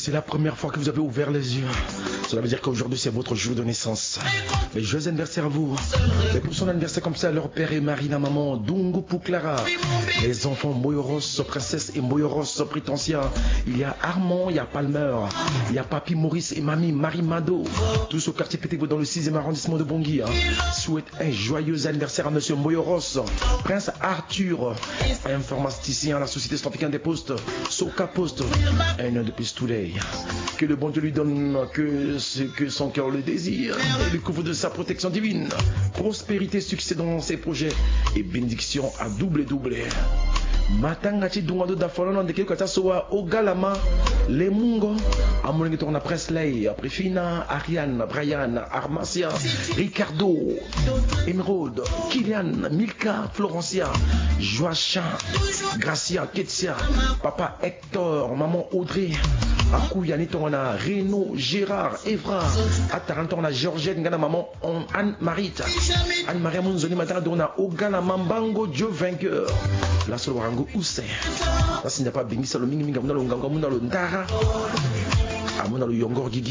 c'est la première fois que vous avez ouvert les yeux, cela veut dire qu'aujourd'hui c'est votre jour de naissance. Les joyeux anniversaires à vous. Et pour son anniversaire comme ça, leur père et Marina, maman, Dungu pour Clara. Les enfants Moyoros, Princesse et Moyoros, Prétentia. Il y a Armand, il y a Palmer, il y a Papi Maurice et Mamie Marie Mado. Tous au quartier Pétégo dans le 6e arrondissement de Bangui. Souhaite un joyeux anniversaire à monsieur Moyoros. Prince Arthur, informaticien à la Société Africaine des Postes, Soka Post, un an de plus today. Que le bon Dieu lui donne que ce que son cœur le désire et le couvre de sa protection divine. Prospérité, succès dans ses projets et bénédiction à double. Matangati dungado da folano ndeke kata soa Ogalama Lemungo amongi tona Presley Prefina Ariane Brian Armacia Ricardo Emerald Kylian Milka Florencia Joachim Gracia Ketsia Papa Hector Maman Audrey Akuyani tona Reno Gérard Evra Atarantona Georgette Ngana Maman Anne-Marie Anne-Marie Monzoni Matana dona Ogalama Mbango Dieu vainqueur la solo rango use la sinda pa bingi salo mingi mingi amuna lo nganga amuna lo ndara amuna lo yongor gigi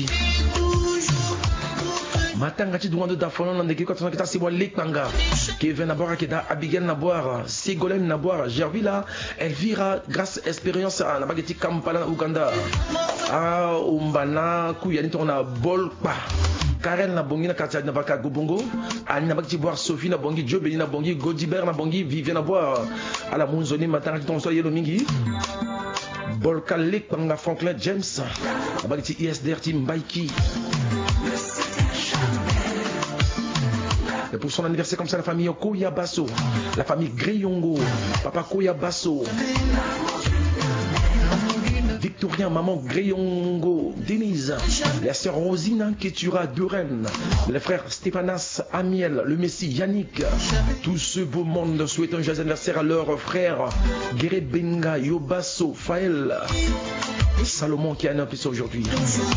matanga ti dunga da fono ndeke ko tona kita sibo lekpanga Kevin Nabora keda Abigail Nabora Ségolène Nabora Gervila Elvira grâce expérience na bageti Kampala na Uganda umbana kuyani tona bolpa Karen na bongi na katia na baka Gobongo, Annie na baki boire Sophie na bongi, Joe Beni na bongi, Godibert na bongi, Vivian na boire à la Monzoni matin qui ton soleil le mingi. Bolkalek panga Franklin James, na baki ISDR team Baiki. Et pour son anniversaire comme ça la famille Koya Basso, la famille Greyongo, papa Koya Basso. Victorien, maman Greyongo, Denise, la sœur Rosina Ketura Duren, les frères Stéphanas, Amiel, le Messie Yannick, tout ce beau monde souhaite un joyeux anniversaire à leurs frères Guéré Benga, Yobasso, Faël, Salomon qui a un office aujourd'hui.